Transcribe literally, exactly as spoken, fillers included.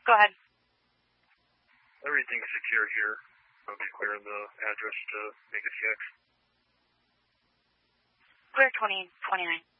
Go ahead. Everything's secure here. I'll be clearing the address to make a C X. Clear twenty twenty-nine.